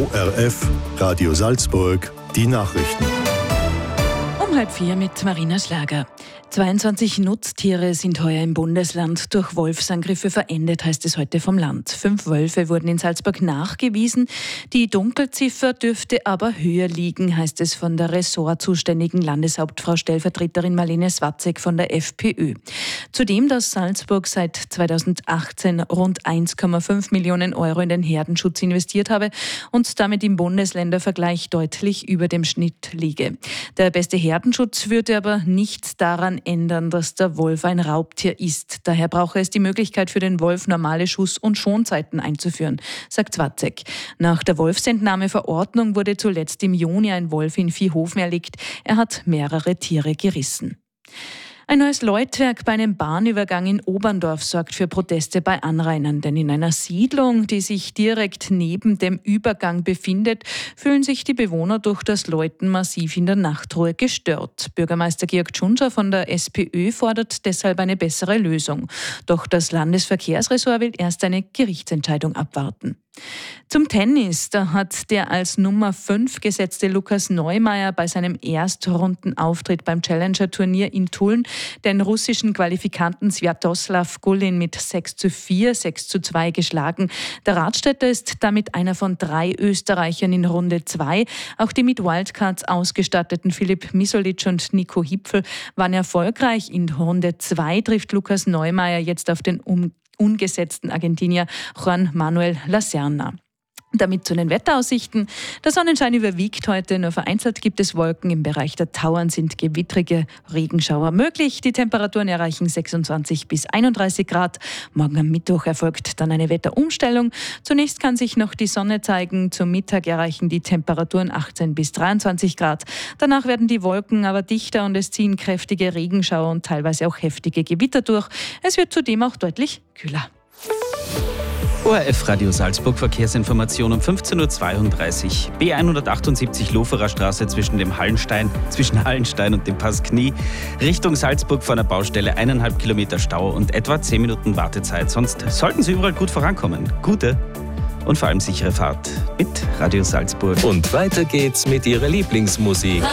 ORF Radio Salzburg, die Nachrichten. Um 3:30 mit Marina Schlager. 22 Nutztiere sind heuer im Bundesland durch Wolfsangriffe verendet, heißt es heute vom Land. 5 Wölfe wurden in Salzburg nachgewiesen. Die Dunkelziffer dürfte aber höher liegen, heißt es von der ressortzuständigen Landeshauptfrau Stellvertreterin Marlene Swatzek von der FPÖ. Zudem, dass Salzburg seit 2018 rund 1,5 Millionen Euro in den Herdenschutz investiert habe und damit im Bundesländervergleich deutlich über dem Schnitt liege. Der beste Herdenschutz würde aber nichts daran ändern, dass der Wolf ein Raubtier ist. Daher brauche es die Möglichkeit für den Wolf, normale Schuss- und Schonzeiten einzuführen, sagt Swatzek. Nach der Wolfsentnahmeverordnung wurde zuletzt im Juni ein Wolf in Viehhofen erlegt. Er hat mehrere Tiere gerissen. Ein neues Läutwerk bei einem Bahnübergang in Oberndorf sorgt für Proteste bei Anrainern. Denn in einer Siedlung, die sich direkt neben dem Übergang befindet, fühlen sich die Bewohner durch das Läuten massiv in der Nachtruhe gestört. Bürgermeister Georg Tschunscher von der SPÖ fordert deshalb eine bessere Lösung. Doch das Landesverkehrsressort will erst eine Gerichtsentscheidung abwarten. Zum Tennis, da hat der als Nummer 5 gesetzte Lukas Neumeier bei seinem Erstrundenauftritt beim Challenger-Turnier in Tulln den russischen Qualifikanten Sviatoslav Gulin mit 6:4, 6:2 geschlagen. Der Radstädter ist damit einer von 3 Österreichern in Runde 2. Auch die mit Wildcards ausgestatteten Filip Misolic und Nico Hipfl waren erfolgreich. In Runde 2 trifft Lukas Neumeier jetzt auf den ungesetzten Argentinier Juan Manuel Lacerna. Damit zu den Wetteraussichten. Der Sonnenschein überwiegt heute, nur vereinzelt gibt es Wolken. Im Bereich der Tauern sind gewittrige Regenschauer möglich. Die Temperaturen erreichen 26 bis 31 Grad. Morgen am Mittwoch erfolgt dann eine Wetterumstellung. Zunächst kann sich noch die Sonne zeigen. Zum Mittag erreichen die Temperaturen 18 bis 23 Grad. Danach werden die Wolken aber dichter und es ziehen kräftige Regenschauer und teilweise auch heftige Gewitter durch. Es wird zudem auch deutlich kühler. ORF Radio Salzburg Verkehrsinformation um 15:32 Uhr. B178 Loferer Straße zwischen Hallenstein und dem Pass Knie. Richtung Salzburg vor einer Baustelle 1,5 Kilometer Stau und etwa 10 Minuten Wartezeit. Sonst sollten Sie überall gut vorankommen. Gute und vor allem sichere Fahrt mit Radio Salzburg. Und weiter geht's mit Ihrer Lieblingsmusik.